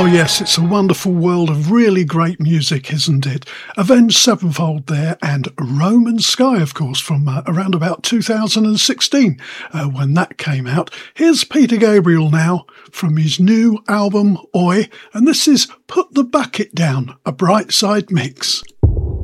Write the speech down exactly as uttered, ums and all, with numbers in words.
Oh yes, it's a wonderful world of really great music, isn't it? Avenged Sevenfold there, and Roman Sky, of course, from uh, around about two thousand sixteen, uh, when that came out. Here's Peter Gabriel now, from his new album, Oi, and this is Put the Bucket Down, a Bright Side mix.